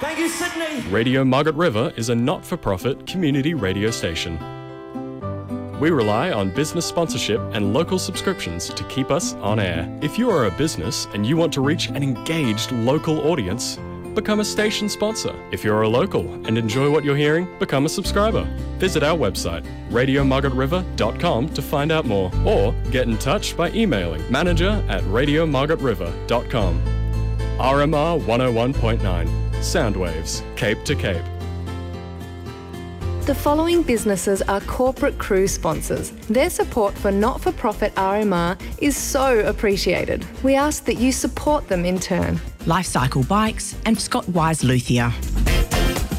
Thank you, Sydney. Radio Margaret River is a not-for-profit community radio station. We rely on business sponsorship and local subscriptions to keep us on air. If you are a business and you want to reach an engaged local audience, become a station sponsor. If you're a local and enjoy what you're hearing, become a subscriber. Visit our website, radiomargaretriver.com, to find out more, or get in touch by emailing manager@radiomargaretriver.com. RMR 101.9, Soundwaves, Cape to Cape. The following businesses are corporate cruise sponsors. Their support for not-for-profit RMR is so appreciated. We ask that you support them in turn. Lifecycle Bikes and Scott Wise Luthier.